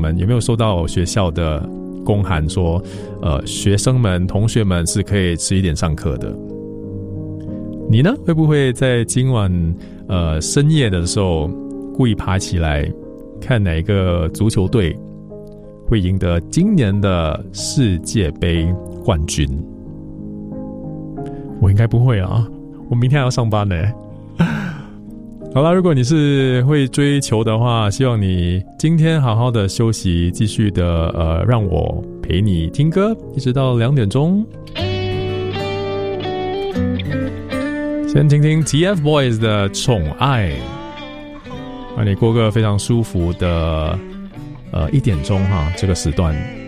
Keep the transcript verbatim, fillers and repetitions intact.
们有没有收到学校的公函说，呃，学生们、同学们是可以迟一点上课的？你呢？会不会在今晚呃深夜的时候故意爬起来看哪一个足球队会赢得今年的世界杯冠军？我应该不会啊，我明天还要上班呢。好啦，如果你是会追球的话，希望你今天好好的休息，继续的呃让我陪你听歌，一直到两点钟。先听听 T F Boys 的宠爱，让你过个非常舒服的呃一点钟哈这个时段。